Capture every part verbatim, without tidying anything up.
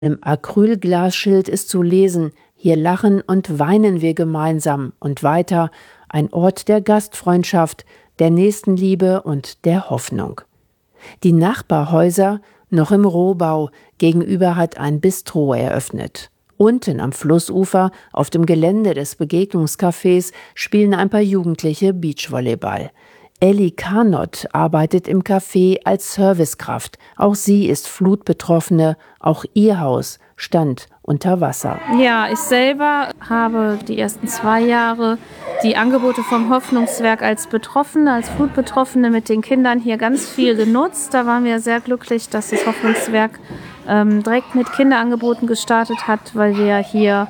Im Acrylglasschild ist zu lesen: Hier lachen und weinen wir gemeinsam. Und weiter: Ein Ort der Gastfreundschaft, der Nächstenliebe und der Hoffnung. Die Nachbarhäuser, noch im Rohbau, gegenüber hat ein Bistro eröffnet. Unten am Flussufer, auf dem Gelände des Begegnungscafés, spielen ein paar Jugendliche Beachvolleyball. Elli Karnott arbeitet im Café als Servicekraft. Auch sie ist Flutbetroffene. Auch ihr Haus stand unter Wasser. Ja, ich selber habe die ersten zwei Jahre die Angebote vom Hoffnungswerk als Betroffene, als Flutbetroffene mit den Kindern hier ganz viel genutzt. Da waren wir sehr glücklich, dass das Hoffnungswerk ähm, direkt mit Kinderangeboten gestartet hat, weil wir hier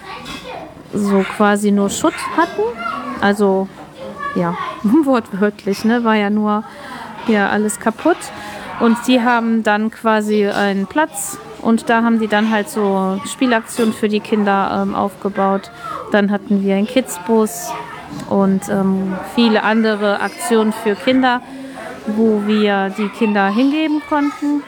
so quasi nur Schutt hatten. Also ja, wortwörtlich, ne, war ja nur hier alles kaputt. Und die haben dann quasi einen Platz und da haben die dann halt so Spielaktionen für die Kinder ähm, aufgebaut. Dann hatten wir einen Kidsbus und ähm, viele andere Aktionen für Kinder, wo wir die Kinder hingeben konnten,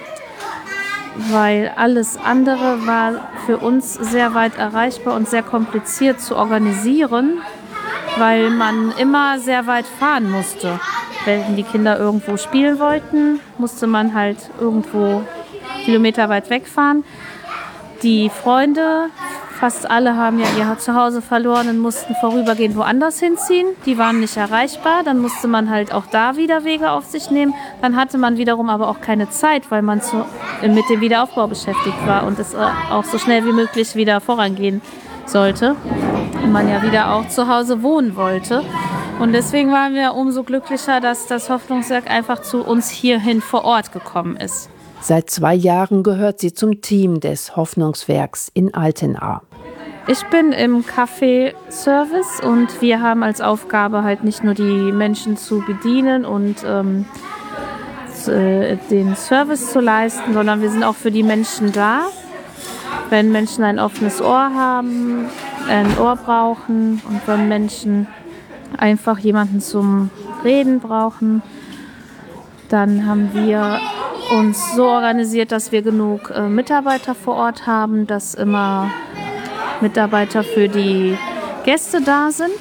weil alles andere war für uns sehr weit erreichbar und sehr kompliziert zu organisieren, weil man immer sehr weit fahren musste. Wenn die Kinder irgendwo spielen wollten, musste man halt irgendwo Kilometer weit wegfahren. Die Freunde, fast alle haben ja ihr Zuhause verloren und mussten vorübergehend woanders hinziehen. Die waren nicht erreichbar, dann musste man halt auch da wieder Wege auf sich nehmen. Dann hatte man wiederum aber auch keine Zeit, weil man zu, mit dem Wiederaufbau beschäftigt war und es auch so schnell wie möglich wieder vorangehen sollte. Und man ja wieder auch zu Hause wohnen wollte. Und deswegen waren wir umso glücklicher, dass das Hoffnungswerk einfach zu uns hierhin vor Ort gekommen ist. Seit zwei Jahren gehört sie zum Team des Hoffnungswerks in Altenahr. Ich bin im Café-Service und wir haben als Aufgabe halt nicht nur die Menschen zu bedienen und ähm, äh, den Service zu leisten, sondern wir sind auch für die Menschen da. Wenn Menschen ein offenes Ohr haben, ein Ohr brauchen und wenn Menschen einfach jemanden zum Reden brauchen, dann haben wir uns so organisiert, dass wir genug äh, Mitarbeiter vor Ort haben, dass immer Mitarbeiter für die Gäste da sind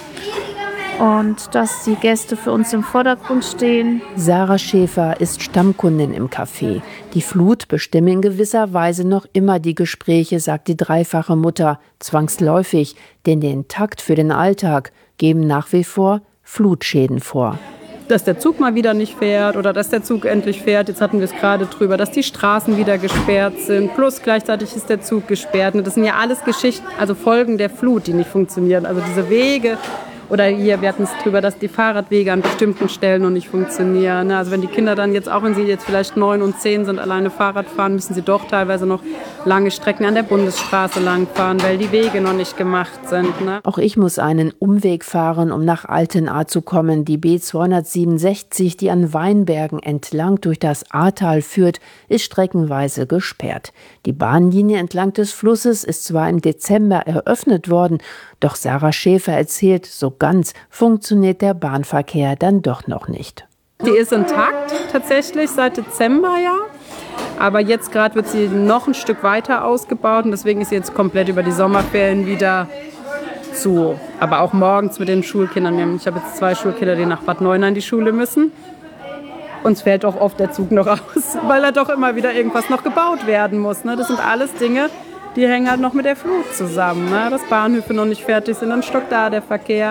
und dass die Gäste für uns im Vordergrund stehen. Sarah Schäfer ist Stammkundin im Café. Die Flut bestimme in gewisser Weise noch immer die Gespräche, sagt die dreifache Mutter, zwangsläufig, denn den Takt für den Alltag geben nach wie vor Flutschäden vor. Dass der Zug mal wieder nicht fährt oder dass der Zug endlich fährt. Jetzt hatten wir es gerade drüber, dass die Straßen wieder gesperrt sind. Plus gleichzeitig ist der Zug gesperrt. Und das sind ja alles Geschichten, also Folgen der Flut, die nicht funktionieren. Also diese Wege. Oder hier, wir hatten es drüber, dass die Fahrradwege an bestimmten Stellen noch nicht funktionieren. Also wenn die Kinder dann jetzt, auch wenn sie jetzt vielleicht neun und zehn sind, alleine Fahrrad fahren, müssen sie doch teilweise noch lange Strecken an der Bundesstraße langfahren, weil die Wege noch nicht gemacht sind. Ne? Auch ich muss einen Umweg fahren, um nach Altenahr zu kommen. Die B zweihundertsiebenundsechzig, die an Weinbergen entlang durch das Ahrtal führt, ist streckenweise gesperrt. Die Bahnlinie entlang des Flusses ist zwar im Dezember eröffnet worden, doch Sarah Schäfer erzählt, so ganz funktioniert der Bahnverkehr dann doch noch nicht. Die ist intakt tatsächlich seit Dezember, ja. Aber jetzt gerade wird sie noch ein Stück weiter ausgebaut und deswegen ist sie jetzt komplett über die Sommerferien wieder zu. Aber auch morgens mit den Schulkindern. Ich habe jetzt zwei Schulkinder, die nach Bad Neuenahr in die Schule müssen. Uns fällt auch oft der Zug noch aus, weil da doch immer wieder irgendwas noch gebaut werden muss. Das sind alles Dinge, die hängen halt noch mit der Flut zusammen. Ne? Dass Bahnhöfe noch nicht fertig sind, dann stockt da der Verkehr.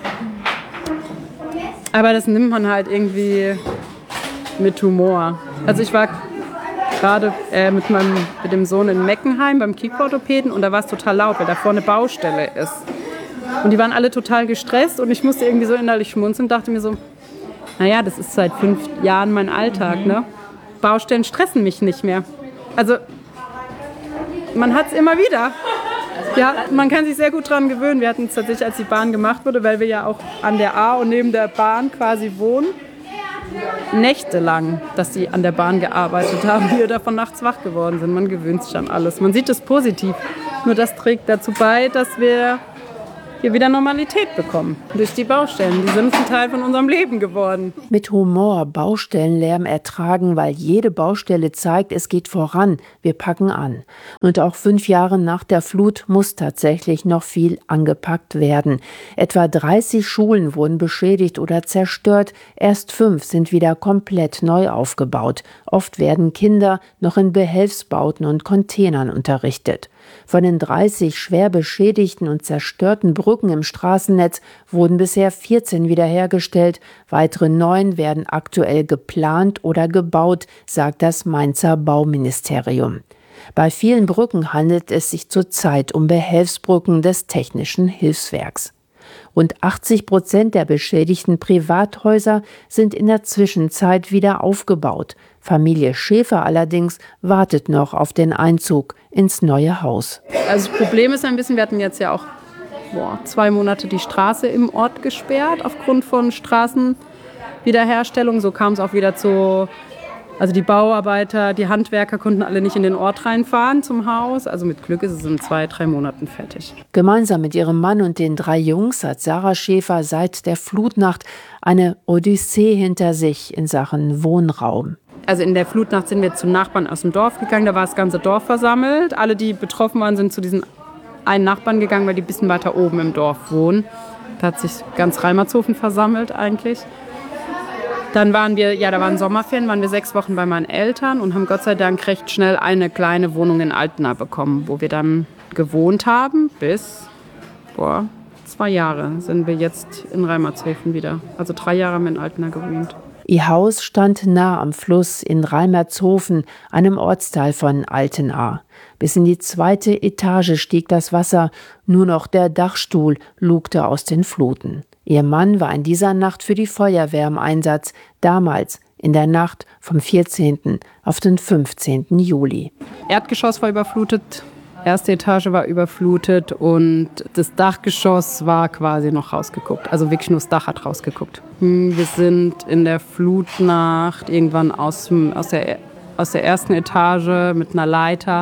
Aber das nimmt man halt irgendwie mit Humor. Also ich war gerade äh, mit, meinem, mit dem Sohn in Meckenheim beim Kieferorthopäden und da war es total laut, weil da vorne Baustelle ist. Und die waren alle total gestresst und ich musste irgendwie so innerlich schmunzeln und dachte mir so, naja, das ist seit fünf Jahren mein Alltag. Ne? Baustellen stressen mich nicht mehr. Also man hat es immer wieder. Ja, man kann sich sehr gut daran gewöhnen. Wir hatten es tatsächlich, als die Bahn gemacht wurde, weil wir ja auch an der A und neben der Bahn quasi wohnen, nächtelang, dass die an der Bahn gearbeitet haben, wir davon nachts wach geworden sind. Man gewöhnt sich an alles. Man sieht es positiv. Nur das trägt dazu bei, dass wir hier wieder Normalität bekommen. Durch die Baustellen, die sind ein Teil von unserem Leben geworden. Mit Humor Baustellenlärm ertragen, weil jede Baustelle zeigt, es geht voran, wir packen an. Und auch fünf Jahre nach der Flut muss tatsächlich noch viel angepackt werden. Etwa dreißig Schulen wurden beschädigt oder zerstört, erst fünf sind wieder komplett neu aufgebaut. Oft werden Kinder noch in Behelfsbauten und Containern unterrichtet. Von den dreißig schwer beschädigten und zerstörten Brücken im Straßennetz wurden bisher vierzehn wiederhergestellt. Weitere neun werden aktuell geplant oder gebaut, sagt das Mainzer Bauministerium. Bei vielen Brücken handelt es sich zurzeit um Behelfsbrücken des Technischen Hilfswerks. Rund achtzig Prozent der beschädigten Privathäuser sind in der Zwischenzeit wieder aufgebaut. Familie Schäfer allerdings wartet noch auf den Einzug ins neue Haus. Also das Problem ist ein bisschen, wir hatten jetzt ja auch boah, zwei Monate die Straße im Ort gesperrt aufgrund von Straßenwiederherstellung. So kam es auch wieder zu, also die Bauarbeiter, die Handwerker konnten alle nicht in den Ort reinfahren zum Haus. Also mit Glück ist es in zwei, drei Monaten fertig. Gemeinsam mit ihrem Mann und den drei Jungs hat Sarah Schäfer seit der Flutnacht eine Odyssee hinter sich in Sachen Wohnraum. Also in der Flutnacht sind wir zu Nachbarn aus dem Dorf gegangen, da war das ganze Dorf versammelt. Alle, die betroffen waren, sind zu diesen einen Nachbarn gegangen, weil die ein bisschen weiter oben im Dorf wohnen. Da hat sich ganz Reimertshofen versammelt eigentlich. Dann waren wir, ja, da waren Sommerferien, waren wir sechs Wochen bei meinen Eltern und haben Gott sei Dank recht schnell eine kleine Wohnung in Altena bekommen, wo wir dann gewohnt haben bis, boah, zwei Jahre sind wir jetzt in Reimertshofen wieder. Also drei Jahre haben wir in Altena gewohnt. Ihr Haus stand nah am Fluss in Reimertshofen, einem Ortsteil von Altena. Bis in die zweite Etage stieg das Wasser, nur noch der Dachstuhl lugte aus den Fluten. Ihr Mann war in dieser Nacht für die Feuerwehr im Einsatz, damals in der Nacht vom vierzehnten auf den fünfzehnten Juli. Erdgeschoss war überflutet, erste Etage war überflutet und das Dachgeschoss war quasi noch rausgeguckt. Also wirklich nur das Dach hat rausgeguckt. Wir sind in der Flutnacht irgendwann aus, aus, der, aus der ersten Etage mit einer Leiter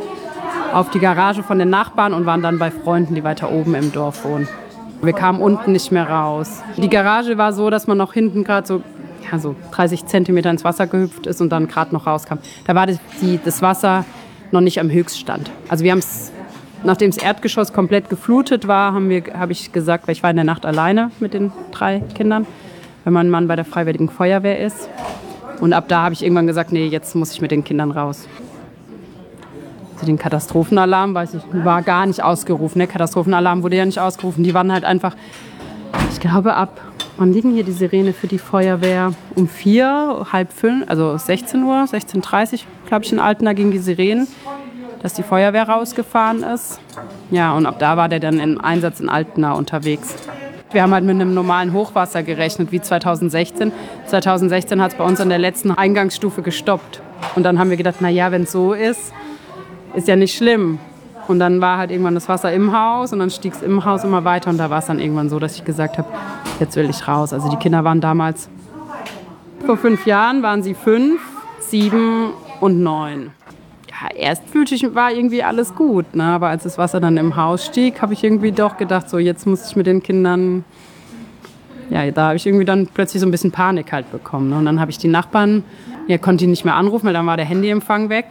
auf die Garage von den Nachbarn und waren dann bei Freunden, die weiter oben im Dorf wohnen. Wir kamen unten nicht mehr raus. Die Garage war so, dass man noch hinten gerade so, ja, so dreißig Zentimeter ins Wasser gehüpft ist und dann gerade noch rauskam. Da war das, die, das Wasser noch nicht am Höchststand. Also wir haben es, nachdem das Erdgeschoss komplett geflutet war, haben wir, habe ich gesagt, weil ich war in der Nacht alleine mit den drei Kindern, weil mein Mann bei der Freiwilligen Feuerwehr ist. Und ab da habe ich irgendwann gesagt, nee, jetzt muss ich mit den Kindern raus. Also den Katastrophenalarm, weiß ich, war gar nicht ausgerufen. Der Katastrophenalarm wurde ja nicht ausgerufen. Die waren halt einfach, ich glaube ab, wann liegen hier die Sirene für die Feuerwehr? Um vier, halb fünf, also sechzehn Uhr, sechzehn Uhr dreißig, glaube ich, in Altena ging die Sirenen, dass die Feuerwehr rausgefahren ist. Ja, und ab da war der dann im Einsatz in Altena unterwegs. Wir haben halt mit einem normalen Hochwasser gerechnet, wie zweitausendsechzehn. zweitausendsechzehn hat es bei uns an der letzten Eingangsstufe gestoppt. Und dann haben wir gedacht, na ja, wenn es so ist, ist ja nicht schlimm. Und dann war halt irgendwann das Wasser im Haus und dann stieg es im Haus immer weiter. Und da war es dann irgendwann so, dass ich gesagt habe, jetzt will ich raus. Also die Kinder waren damals, vor fünf Jahren waren sie fünf, sieben und neun. Ja, erst fühlte ich, war irgendwie alles gut. Ne? Aber als das Wasser dann im Haus stieg, habe ich irgendwie doch gedacht, so jetzt muss ich mit den Kindern, ja, da habe ich irgendwie dann plötzlich so ein bisschen Panik halt bekommen. Ne? Und dann habe ich die Nachbarn, ja, konnte ich nicht mehr anrufen, weil dann war der Handyempfang weg.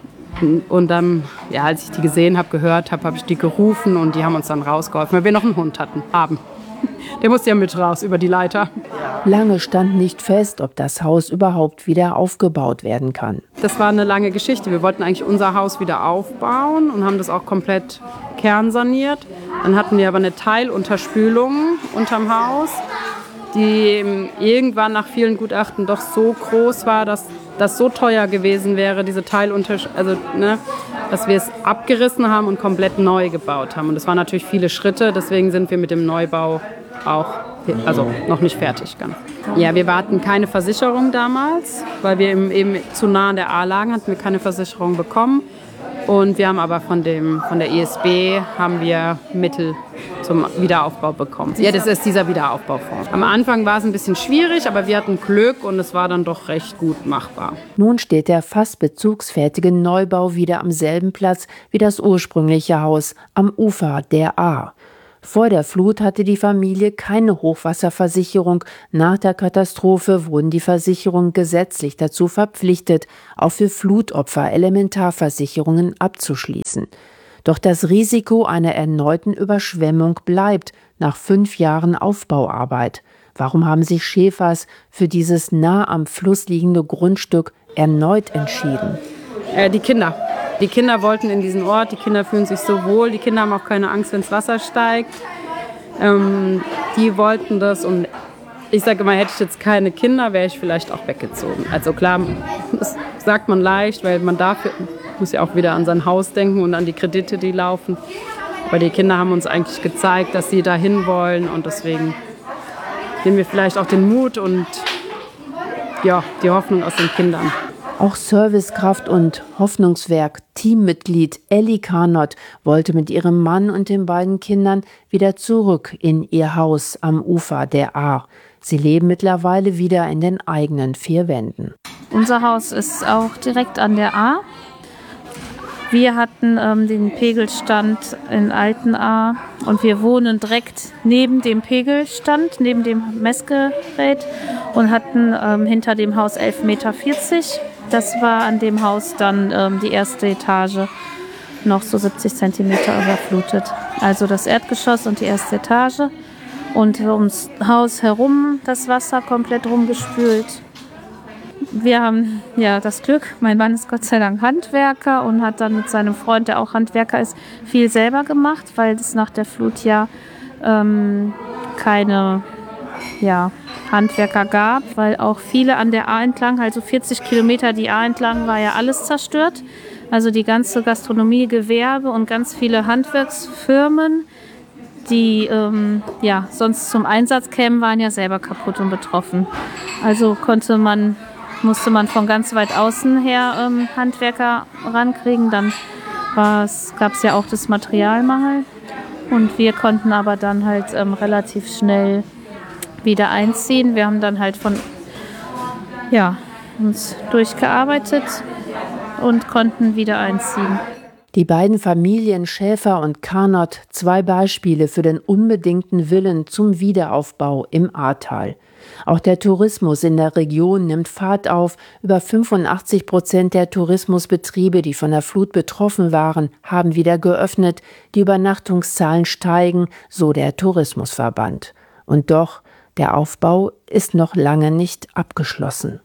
Und dann, ja, als ich die gesehen habe, gehört habe, habe ich die gerufen und die haben uns dann rausgeholfen, weil wir noch einen Hund hatten, haben. Der musste ja mit raus über die Leiter. Lange stand nicht fest, ob das Haus überhaupt wieder aufgebaut werden kann. Das war eine lange Geschichte. Wir wollten eigentlich unser Haus wieder aufbauen und haben das auch komplett kernsaniert. Dann hatten wir aber eine Teilunterspülung unterm Haus, die irgendwann nach vielen Gutachten doch so groß war, dass das so teuer gewesen wäre, diese Teilunterspülung, also, ne, dass wir es abgerissen haben und komplett neu gebaut haben. Und das waren natürlich viele Schritte, deswegen sind wir mit dem Neubau auch, also noch nicht fertig. Ganz. Ja, wir hatten keine Versicherung damals, weil wir eben zu nah an der A lagen, hatten wir keine Versicherung bekommen. Und wir haben aber von, dem, von der I S B haben wir Mittel zum Wiederaufbau bekommen. Ja, das ist dieser Wiederaufbaufonds. Am Anfang war es ein bisschen schwierig, aber wir hatten Glück und es war dann doch recht gut machbar. Nun steht der fast bezugsfertige Neubau wieder am selben Platz wie das ursprüngliche Haus am Ufer der A. Vor der Flut hatte die Familie keine Hochwasserversicherung. Nach der Katastrophe wurden die Versicherungen gesetzlich dazu verpflichtet, auch für Flutopfer Elementarversicherungen abzuschließen. Doch das Risiko einer erneuten Überschwemmung bleibt nach fünf Jahren Aufbauarbeit. Warum haben sich Schäfers für dieses nah am Fluss liegende Grundstück erneut entschieden? Äh, die Kinder. Die Kinder wollten in diesen Ort, die Kinder fühlen sich so wohl, die Kinder haben auch keine Angst, wenn das Wasser steigt. Ähm, die wollten das und ich sage immer, hätte ich jetzt keine Kinder, wäre ich vielleicht auch weggezogen. Also klar, das sagt man leicht, weil man dafür muss ja auch wieder an sein Haus denken und an die Kredite, die laufen. Aber die Kinder haben uns eigentlich gezeigt, dass sie dahin wollen und deswegen nehmen wir vielleicht auch den Mut und ja, die Hoffnung aus den Kindern. Auch Servicekraft und Hoffnungswerk Teammitglied Elli Karnott wollte mit ihrem Mann und den beiden Kindern wieder zurück in ihr Haus am Ufer der Ahr. Sie leben mittlerweile wieder in den eigenen vier Wänden. Unser Haus ist auch direkt an der Ahr. Wir hatten ähm, den Pegelstand in Altenahr und wir wohnen direkt neben dem Pegelstand, neben dem Messgerät und hatten ähm, hinter dem Haus elf Meter vierzig. Das war an dem Haus dann ähm, die erste Etage noch so siebzig Zentimeter überflutet. Also das Erdgeschoss und die erste Etage und ums Haus herum das Wasser komplett rumgespült. Wir haben ja das Glück, mein Mann ist Gott sei Dank Handwerker und hat dann mit seinem Freund, der auch Handwerker ist, viel selber gemacht, weil es nach der Flut ja ähm, keine ja, Handwerker gab, weil auch viele an der Ahr entlang, also vierzig Kilometer die Ahr entlang, war ja alles zerstört. Also die ganze Gastronomie, Gewerbe und ganz viele Handwerksfirmen, die ähm, ja, sonst zum Einsatz kämen, waren ja selber kaputt und betroffen. Also konnte man musste man von ganz weit außen her ähm, Handwerker rankriegen. Dann gab es ja auch das Materialmangel. Und wir konnten aber dann halt ähm, relativ schnell wieder einziehen. Wir haben dann halt von ja, uns durchgearbeitet und konnten wieder einziehen. Die beiden Familien Schäfer und Karnott, zwei Beispiele für den unbedingten Willen zum Wiederaufbau im Ahrtal. Auch der Tourismus in der Region nimmt Fahrt auf. Über fünfundachtzig Prozent der Tourismusbetriebe, die von der Flut betroffen waren, haben wieder geöffnet. Die Übernachtungszahlen steigen, so der Tourismusverband. Und doch, der Aufbau ist noch lange nicht abgeschlossen.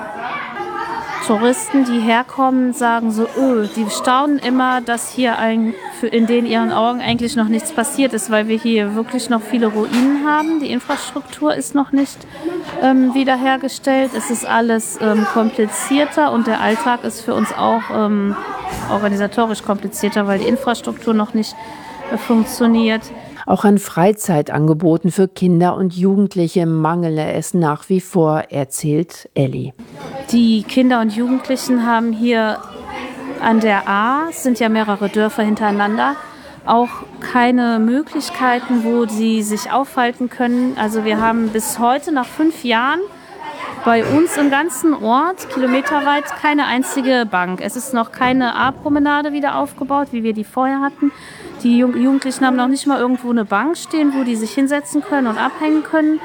Touristen, die herkommen, sagen so, öh, die staunen immer, dass hier ein, in den ihren Augen eigentlich noch nichts passiert ist, weil wir hier wirklich noch viele Ruinen haben. Die Infrastruktur ist noch nicht ähm, wiederhergestellt. Es ist alles ähm, komplizierter und der Alltag ist für uns auch ähm, organisatorisch komplizierter, weil die Infrastruktur noch nicht äh, funktioniert. Auch an Freizeitangeboten für Kinder und Jugendliche mangele es nach wie vor, erzählt Elli. Die Kinder und Jugendlichen haben hier an der Ahr, es sind ja mehrere Dörfer hintereinander, auch keine Möglichkeiten, wo sie sich aufhalten können. Also wir haben bis heute, nach fünf Jahren, bei uns im ganzen Ort, kilometerweit, keine einzige Bank. Es ist noch keine Ahrpromenade wieder aufgebaut, wie wir die vorher hatten. Die Jugendlichen haben noch nicht mal irgendwo eine Bank stehen, wo die sich hinsetzen können und abhängen können.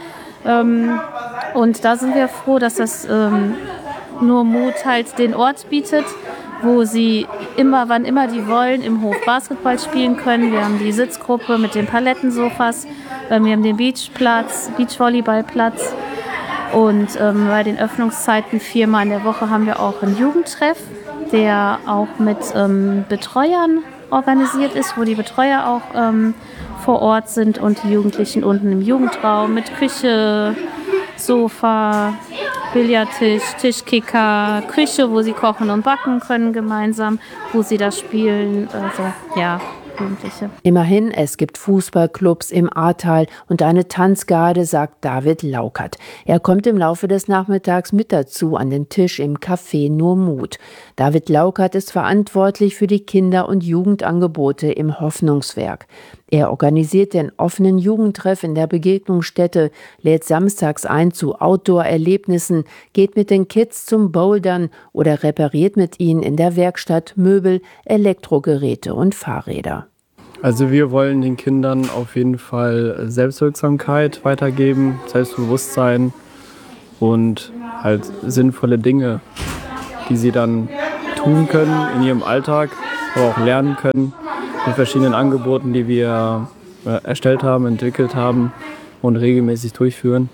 Und da sind wir froh, dass das nur Mut halt den Ort bietet, wo sie immer, wann immer die wollen, im Hof Basketball spielen können. Wir haben die Sitzgruppe mit den Palettensofas, wir haben den Beachplatz, Beachvolleyballplatz. Und ähm, bei den Öffnungszeiten viermal in der Woche haben wir auch einen Jugendtreff, der auch mit ähm, Betreuern organisiert ist, wo die Betreuer auch ähm, vor Ort sind und die Jugendlichen unten im Jugendraum mit Küche, Sofa, Billardtisch, Tischkicker, Küche, wo sie kochen und backen können gemeinsam, wo sie da spielen. Also ja, Jugendliche. Immerhin, es gibt Fußballclubs im Ahrtal und eine Tanzgarde, sagt David Laukert. Er kommt im Laufe des Nachmittags mit dazu an den Tisch im Café Nur Mut. David Laukert ist verantwortlich für die Kinder- und Jugendangebote im Hoffnungswerk. Er organisiert den offenen Jugendtreff in der Begegnungsstätte, lädt samstags ein zu Outdoor-Erlebnissen, geht mit den Kids zum Bouldern oder repariert mit ihnen in der Werkstatt Möbel, Elektrogeräte und Fahrräder. Also wir wollen den Kindern auf jeden Fall Selbstwirksamkeit weitergeben, Selbstbewusstsein und halt sinnvolle Dinge, die sie dann tun können in ihrem Alltag, aber auch lernen können mit verschiedenen Angeboten, die wir erstellt haben, entwickelt haben und regelmäßig durchführen.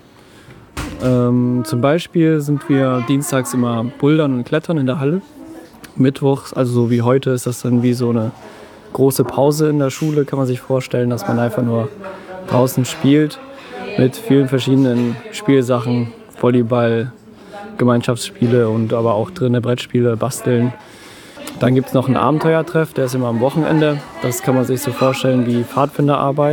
Ähm, zum Beispiel sind wir dienstags immer bouldern und klettern in der Halle. Mittwochs, also so wie heute, ist das dann wie so eine große Pause in der Schule, kann man sich vorstellen, dass man einfach nur draußen spielt mit vielen verschiedenen Spielsachen, Volleyball, Gemeinschaftsspiele und aber auch drinnen Brettspiele, basteln. Dann gibt es noch einen Abenteuertreff, der ist immer am Wochenende. Das kann man sich so vorstellen wie Pfadfinderarbeit.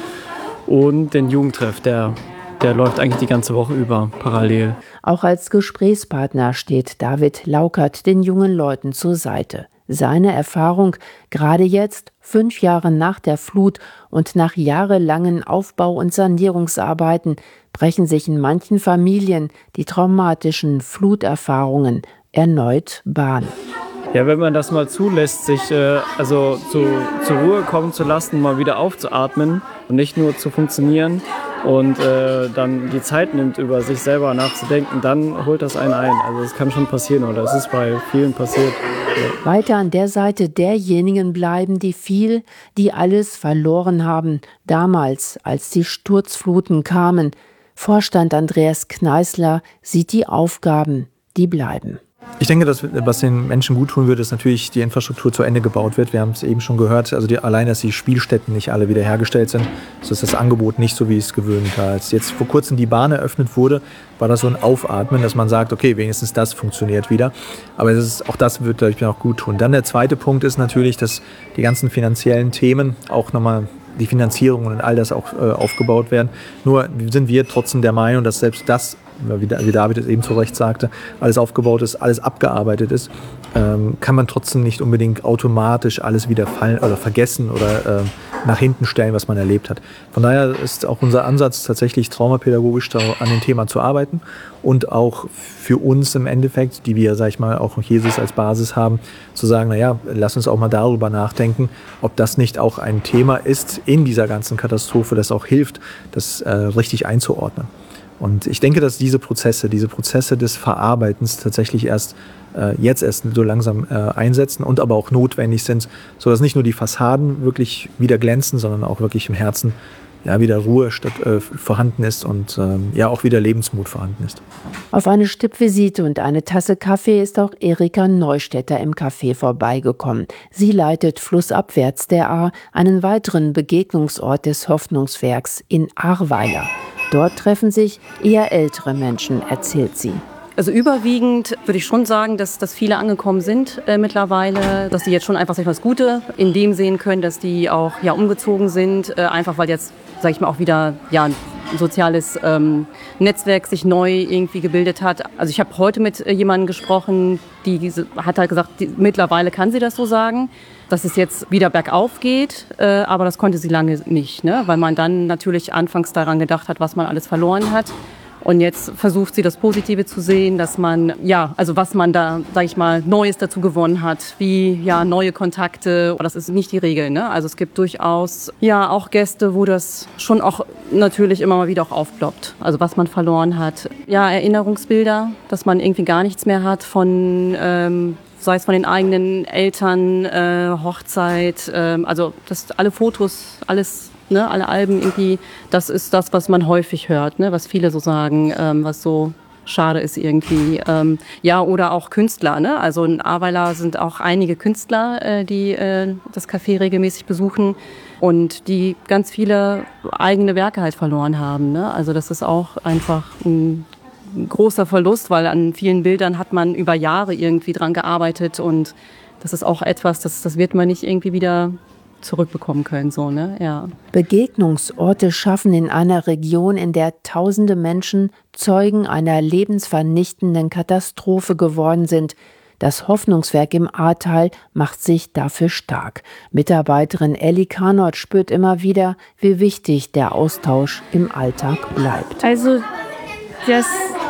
Und den Jugendtreff, der Der läuft eigentlich die ganze Woche über parallel. Auch als Gesprächspartner steht David Laukert den jungen Leuten zur Seite. Seine Erfahrung, gerade jetzt, fünf Jahre nach der Flut und nach jahrelangen Aufbau- und Sanierungsarbeiten, brechen sich in manchen Familien die traumatischen Fluterfahrungen erneut Bahn. Ja, wenn man das mal zulässt, sich äh, also zu, zur Ruhe kommen zu lassen, mal wieder aufzuatmen und nicht nur zu funktionieren und äh, dann die Zeit nimmt, über sich selber nachzudenken, dann holt das einen ein. Also es kann schon passieren oder es ist bei vielen passiert. Ja. Weiter an der Seite derjenigen bleiben, die viel, die alles verloren haben, damals, als die Sturzfluten kamen. Vorstand Andreas Kneißler sieht die Aufgaben, die bleiben. Ich denke, dass, was den Menschen gut tun würde, ist natürlich, die Infrastruktur zu Ende gebaut wird. Wir haben es eben schon gehört, also die, allein, dass die Spielstätten nicht alle wiederhergestellt sind, so ist das Angebot nicht so, wie es gewöhnt war. Als jetzt vor kurzem die Bahn eröffnet wurde, war das so ein Aufatmen, dass man sagt, okay, wenigstens das funktioniert wieder. Aber das ist, auch das wird, glaube ich, auch gut tun. Dann der zweite Punkt ist natürlich, dass die ganzen finanziellen Themen auch nochmal die Finanzierung und all das auch äh, aufgebaut werden. Nur sind wir trotzdem der Meinung, dass selbst das, wie David es eben zu Recht sagte, alles aufgebaut ist, alles abgearbeitet ist, ähm, kann man trotzdem nicht unbedingt automatisch alles wieder fallen oder vergessen oder äh, nach hinten stellen, was man erlebt hat. Von daher ist auch unser Ansatz tatsächlich traumapädagogisch da an dem Thema zu arbeiten und auch für uns im Endeffekt, die wir, sag ich mal, auch Jesus als Basis haben, zu sagen, naja, lass uns auch mal darüber nachdenken, ob das nicht auch ein Thema ist in dieser ganzen Katastrophe, das auch hilft, das äh, richtig einzuordnen. Und ich denke, dass diese Prozesse, diese Prozesse des Verarbeitens tatsächlich erst äh, jetzt erst so langsam äh, einsetzen und aber auch notwendig sind, sodass nicht nur die Fassaden wirklich wieder glänzen, sondern auch wirklich im Herzen ja, wieder Ruhe statt, äh, vorhanden ist und ähm, ja auch wieder Lebensmut vorhanden ist. Auf eine Stippvisite und eine Tasse Kaffee ist auch Erika Neustädter im Café vorbeigekommen. Sie leitet flussabwärts der Ahr einen weiteren Begegnungsort des Hoffnungswerks in Ahrweiler. Dort treffen sich eher ältere Menschen, erzählt sie. Also überwiegend würde ich schon sagen, dass, dass viele angekommen sind äh, mittlerweile, dass die jetzt schon einfach sag ich mal, das Gute in dem sehen können, dass die auch ja, umgezogen sind, äh, einfach weil jetzt, sag ich mal, auch wieder ja, ein soziales ähm, Netzwerk sich neu irgendwie gebildet hat. Also ich habe heute mit äh, jemandem gesprochen, die diese, hat halt gesagt, die, mittlerweile kann sie das so sagen, dass es jetzt wieder bergauf geht, äh, aber das konnte sie lange nicht, ne? Weil man dann natürlich anfangs daran gedacht hat, was man alles verloren hat. Und jetzt versucht sie das Positive zu sehen, dass man, ja, also was man da, sag ich mal, Neues dazu gewonnen hat, wie, ja, neue Kontakte. Aber das ist nicht die Regel, ne? Also es gibt durchaus, ja, auch Gäste, wo das schon auch natürlich immer mal wieder auch aufploppt. Also was man verloren hat. Ja, Erinnerungsbilder, dass man irgendwie gar nichts mehr hat von, ähm, sei es von den eigenen Eltern, äh, Hochzeit, äh, also das, alle Fotos, alles, ne, alle Alben irgendwie, das ist das, was man häufig hört, ne, was viele so sagen, ähm, was so schade ist irgendwie. Ähm, ja, oder auch Künstler, ne, also in Ahrweiler sind auch einige Künstler, äh, die äh, das Café regelmäßig besuchen und die ganz viele eigene Werke halt verloren haben, ne, also das ist auch einfach ein großer Verlust, weil an vielen Bildern hat man über Jahre irgendwie dran gearbeitet und das ist auch etwas, das, das wird man nicht irgendwie wieder zurückbekommen können, so, ne, ja. Begegnungsorte schaffen in einer Region, in der tausende Menschen Zeugen einer lebensvernichtenden Katastrophe geworden sind. Das Hoffnungswerk im Ahrtal macht sich dafür stark. Mitarbeiterin Elli Karnott spürt immer wieder, wie wichtig der Austausch im Alltag bleibt. Also das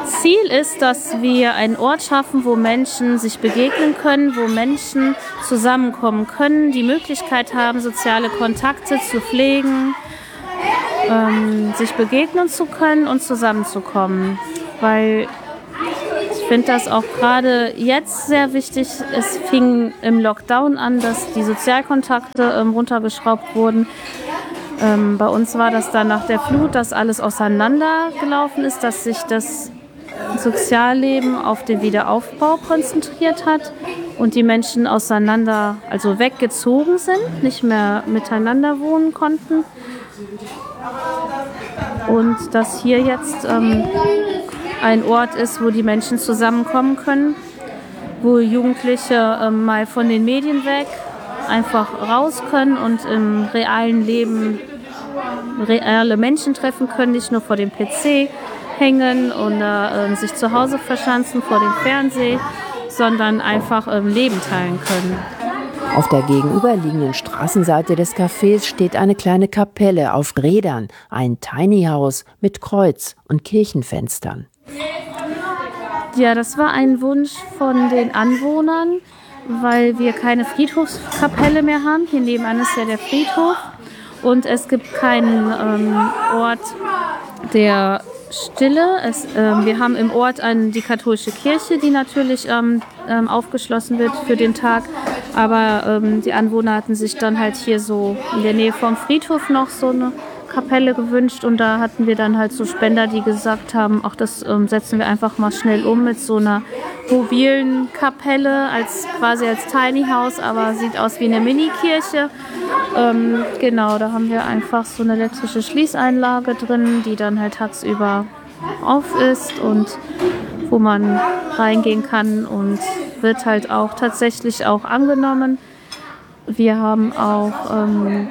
Ziel ist, dass wir einen Ort schaffen, wo Menschen sich begegnen können, wo Menschen zusammenkommen können, die Möglichkeit haben, soziale Kontakte zu pflegen, ähm, sich begegnen zu können und zusammenzukommen. Weil ich finde das auch gerade jetzt sehr wichtig. Es fing im Lockdown an, dass die Sozialkontakte ähm, runtergeschraubt wurden. Ähm, bei uns war das dann nach der Flut, dass alles auseinandergelaufen ist, dass sich das Sozialleben auf den Wiederaufbau konzentriert hat und die Menschen auseinander, also weggezogen sind, nicht mehr miteinander wohnen konnten. Und dass hier jetzt ähm, ein Ort ist, wo die Menschen zusammenkommen können, wo Jugendliche ähm, mal von den Medien weg einfach raus können und im realen Leben reale Menschen treffen können, nicht nur vor dem P C hängen oder äh, sich zu Hause verschanzen vor dem Fernseher, sondern einfach ähm, Leben teilen können. Auf der gegenüberliegenden Straßenseite des Cafés steht eine kleine Kapelle auf Rädern, ein Tiny House mit Kreuz und Kirchenfenstern. Ja, das war ein Wunsch von den Anwohnern, weil wir keine Friedhofskapelle mehr haben. Hier nebenan ist ja der Friedhof und es gibt keinen ähm, Ort der Stille. Es, ähm, wir haben im Ort eine, die katholische Kirche, die natürlich ähm, ähm, aufgeschlossen wird für den Tag. Aber ähm, die Anwohner hatten sich dann halt hier so in der Nähe vom Friedhof noch so eine Kapelle gewünscht. Und da hatten wir dann halt so Spender, die gesagt haben, ach, das ähm, setzen wir einfach mal schnell um mit so einer mobilen Kapelle, als quasi als Tiny House, aber sieht aus wie eine Mini-Kirche. Ähm, genau, da haben wir einfach so eine elektrische Schließeinlage drin, die dann halt tagsüber auf ist und wo man reingehen kann und wird halt auch tatsächlich auch angenommen. Wir haben auch ähm,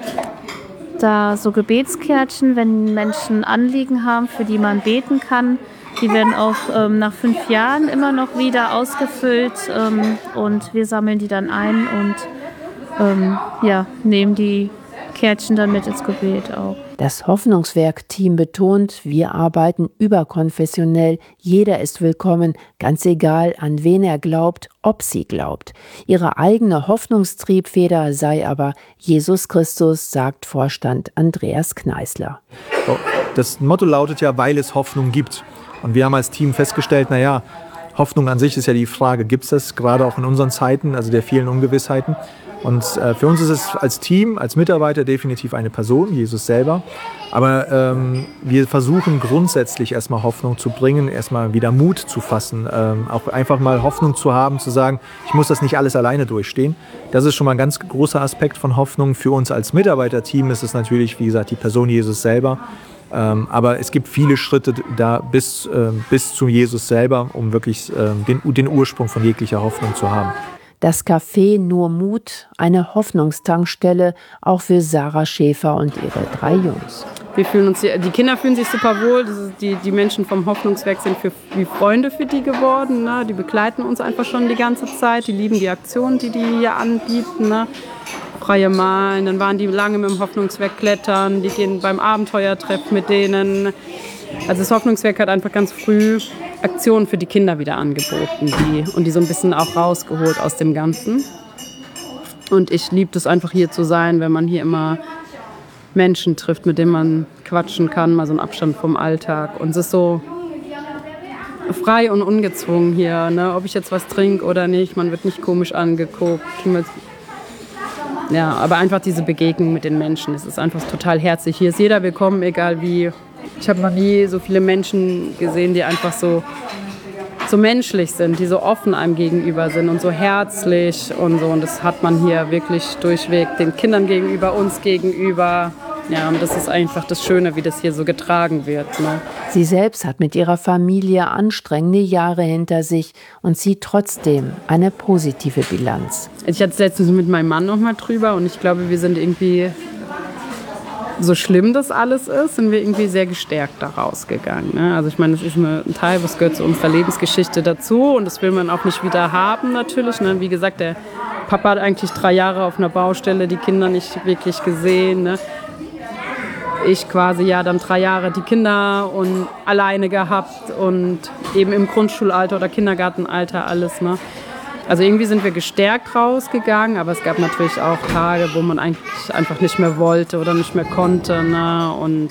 da so Gebetskärtchen, wenn Menschen Anliegen haben, für die man beten kann. Die werden auch ähm, nach fünf Jahren immer noch wieder ausgefüllt ähm, und wir sammeln die dann ein und ähm, ja, nehmen die Kärtchen dann mit ins Gebet auch. Das Hoffnungswerk-Team betont, wir arbeiten überkonfessionell, jeder ist willkommen, ganz egal, an wen er glaubt, ob sie glaubt. Ihre eigene Hoffnungstriebfeder sei aber Jesus Christus, sagt Vorstand Andreas Kneißler. Das Motto lautet ja, weil es Hoffnung gibt. Und wir haben als Team festgestellt, naja, Hoffnung an sich ist ja die Frage, gibt es das gerade auch in unseren Zeiten, also der vielen Ungewissheiten. Und äh, für uns ist es als Team, als Mitarbeiter definitiv eine Person, Jesus selber. Aber ähm, wir versuchen grundsätzlich erstmal Hoffnung zu bringen, erstmal wieder Mut zu fassen, ähm, auch einfach mal Hoffnung zu haben, zu sagen, ich muss das nicht alles alleine durchstehen. Das ist schon mal ein ganz großer Aspekt von Hoffnung. Für uns als Mitarbeiterteam ist es natürlich, wie gesagt, die Person Jesus selber. Ähm, aber es gibt viele Schritte da bis, äh, bis zu Jesus selber, um wirklich äh, den, den Ursprung von jeglicher Hoffnung zu haben. Das Café Nur Mut, eine Hoffnungstankstelle, auch für Sarah Schäfer und ihre drei Jungs. Wir fühlen uns hier, die Kinder fühlen sich super wohl. Das ist die, die Menschen vom Hoffnungswerk sind für, wie Freunde für die geworden. Ne? Die begleiten uns einfach schon die ganze Zeit. Die lieben die Aktionen, die die hier anbieten. Ne? Freie Malen, dann waren die lange mit dem Hoffnungswerk klettern. Die gehen beim Abenteuertreff mit denen. Also das Hoffnungswerk hat einfach ganz früh Aktionen für die Kinder wieder angeboten die, und die so ein bisschen auch rausgeholt aus dem Ganzen. Und ich liebe es einfach hier zu sein, wenn man hier immer Menschen trifft, mit denen man quatschen kann, mal so einen Abstand vom Alltag. Und es ist so frei und ungezwungen hier, ne? Ob ich jetzt was trinke oder nicht, man wird nicht komisch angeguckt. Ja, aber einfach diese Begegnung mit den Menschen, es ist einfach total herzlich. Hier ist jeder willkommen, egal wie. Ich habe noch nie so viele Menschen gesehen, die einfach so, so menschlich sind, die so offen einem gegenüber sind und so herzlich und so. Und das hat man hier wirklich durchweg den Kindern gegenüber, uns gegenüber. Ja, und das ist einfach das Schöne, wie das hier so getragen wird. Ne? Sie selbst hat mit ihrer Familie anstrengende Jahre hinter sich und zieht trotzdem eine positive Bilanz. Ich hatte es letztens mit meinem Mann noch mal drüber und ich glaube, wir sind irgendwie, so schlimm das alles ist, sind wir irgendwie sehr gestärkt da rausgegangen. Ne? Also ich meine, das ist eine, ein Teil, was gehört zu unserer Lebensgeschichte dazu und das will man auch nicht wieder haben natürlich. Ne? Wie gesagt, der Papa hat eigentlich drei Jahre auf einer Baustelle, die Kinder nicht wirklich gesehen. Ne? ich quasi ja dann drei Jahre die Kinder und alleine gehabt und eben im Grundschulalter oder Kindergartenalter alles, ne? Also irgendwie sind wir gestärkt rausgegangen, aber es gab natürlich auch Tage, wo man eigentlich einfach nicht mehr wollte oder nicht mehr konnte, ne? Und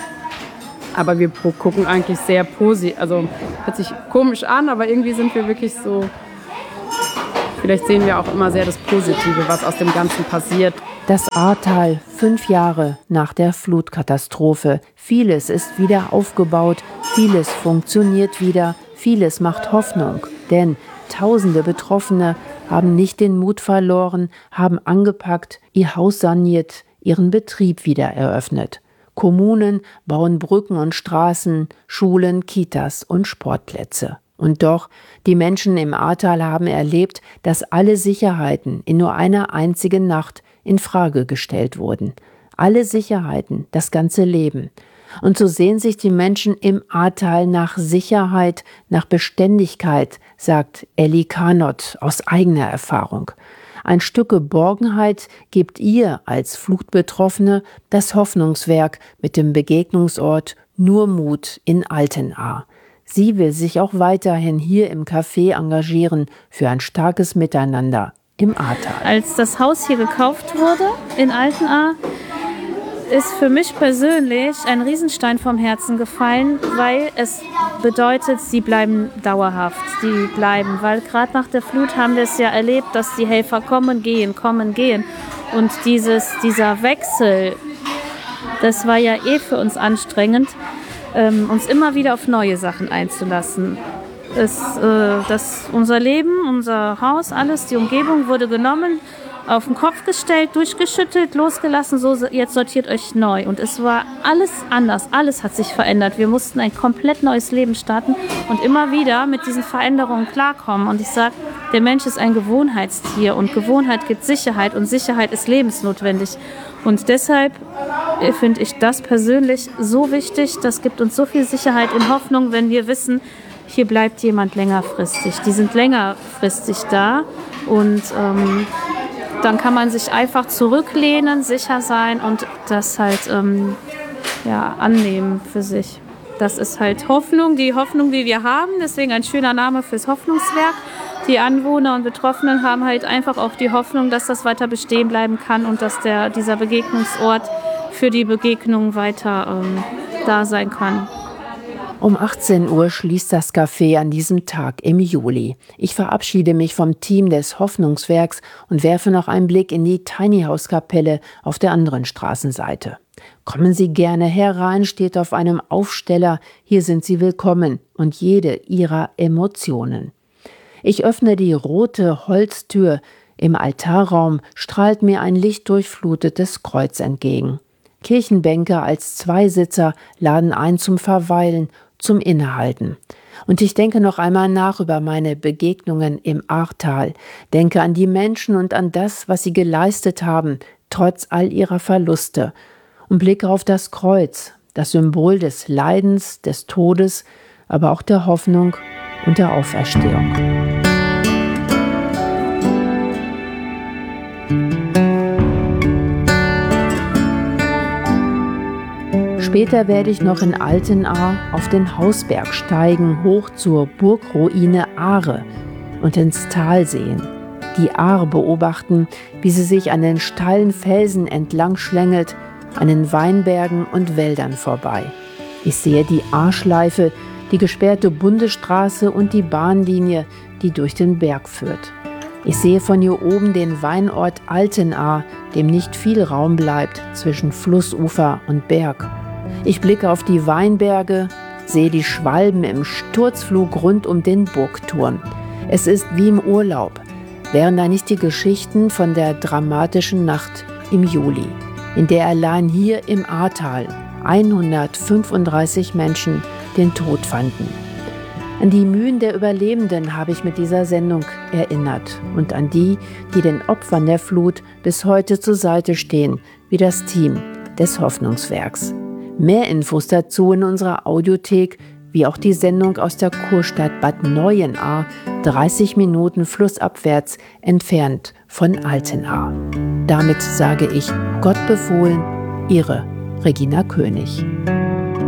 aber wir gucken eigentlich sehr positiv, also hört sich komisch an, aber irgendwie sind wir wirklich so, vielleicht sehen wir auch immer sehr das Positive, was aus dem Ganzen passiert. Das Ahrtal, fünf Jahre nach der Flutkatastrophe. Vieles ist wieder aufgebaut, vieles funktioniert wieder, vieles macht Hoffnung. Denn tausende Betroffene haben nicht den Mut verloren, haben angepackt, ihr Haus saniert, ihren Betrieb wieder eröffnet. Kommunen bauen Brücken und Straßen, Schulen, Kitas und Sportplätze. Und doch, die Menschen im Ahrtal haben erlebt, dass alle Sicherheiten in nur einer einzigen Nacht in Frage gestellt wurden. Alle Sicherheiten, das ganze Leben. Und so sehen sich die Menschen im Ahrtal nach Sicherheit, nach Beständigkeit, sagt Elli Kanot aus eigener Erfahrung. Ein Stück Geborgenheit gibt ihr als Flutbetroffene das Hoffnungswerk mit dem Begegnungsort Nur Mut in Altenahr. Sie will sich auch weiterhin hier im Café engagieren für ein starkes Miteinander im Ahrtal. Als das Haus hier gekauft wurde in Altenahr, ist für mich persönlich ein Riesenstein vom Herzen gefallen, weil es bedeutet, sie bleiben dauerhaft, sie bleiben. Weil gerade nach der Flut haben wir es ja erlebt, dass die Helfer kommen, gehen, kommen, gehen. Und dieses, dieser Wechsel, das war ja eh für uns anstrengend, ähm, uns immer wieder auf neue Sachen einzulassen. Es, äh, das, unser Leben, unser Haus, alles, die Umgebung wurde genommen, auf den Kopf gestellt, durchgeschüttelt, losgelassen, so jetzt sortiert euch neu. Und es war alles anders, alles hat sich verändert. Wir mussten ein komplett neues Leben starten und immer wieder mit diesen Veränderungen klarkommen. Und ich sage, der Mensch ist ein Gewohnheitstier und Gewohnheit gibt Sicherheit und Sicherheit ist lebensnotwendig. Und deshalb finde ich das persönlich so wichtig, das gibt uns so viel Sicherheit und Hoffnung, wenn wir wissen, hier bleibt jemand längerfristig. Die sind längerfristig da und ähm, dann kann man sich einfach zurücklehnen, sicher sein und das halt ähm, ja, annehmen für sich. Das ist halt Hoffnung, die Hoffnung, die wir haben. Deswegen ein schöner Name fürs Hoffnungswerk. Die Anwohner und Betroffenen haben halt einfach auch die Hoffnung, dass das weiter bestehen bleiben kann und dass der, dieser Begegnungsort für die Begegnung weiter ähm, da sein kann. Um achtzehn Uhr schließt das Café an diesem Tag im Juli. Ich verabschiede mich vom Team des Hoffnungswerks und werfe noch einen Blick in die Tiny House Kapelle auf der anderen Straßenseite. Kommen Sie gerne herein, steht auf einem Aufsteller. Hier sind Sie willkommen und jede Ihrer Emotionen. Ich öffne die rote Holztür. Im Altarraum strahlt mir ein lichtdurchflutetes Kreuz entgegen. Kirchenbänke als Zweisitzer laden ein zum Verweilen, zum Innehalten. Und ich denke noch einmal nach über meine Begegnungen im Ahrtal, denke an die Menschen und an das, was sie geleistet haben, trotz all ihrer Verluste, und blicke auf das Kreuz, das Symbol des Leidens, des Todes, aber auch der Hoffnung und der Auferstehung. Später werde ich noch in Altenahr auf den Hausberg steigen, hoch zur Burgruine Ahre und ins Tal sehen. Die Ahr beobachten, wie sie sich an den steilen Felsen entlang schlängelt, an den Weinbergen und Wäldern vorbei. Ich sehe die Ahrschleife, die gesperrte Bundesstraße und die Bahnlinie, die durch den Berg führt. Ich sehe von hier oben den Weinort Altenahr, dem nicht viel Raum bleibt zwischen Flussufer und Berg. Ich blicke auf die Weinberge, sehe die Schwalben im Sturzflug rund um den Burgturm. Es ist wie im Urlaub. Wären da nicht die Geschichten von der dramatischen Nacht im Juli, in der allein hier im Ahrtal hundertfünfunddreißig Menschen den Tod fanden. An die Mühen der Überlebenden habe ich mit dieser Sendung erinnert und an die, die den Opfern der Flut bis heute zur Seite stehen, wie das Team des Hoffnungswerks. Mehr Infos dazu in unserer Audiothek, wie auch die Sendung aus der Kurstadt Bad Neuenahr, dreißig Minuten flussabwärts entfernt von Altenahr. Damit sage ich Gott befohlen, Ihre Regina König.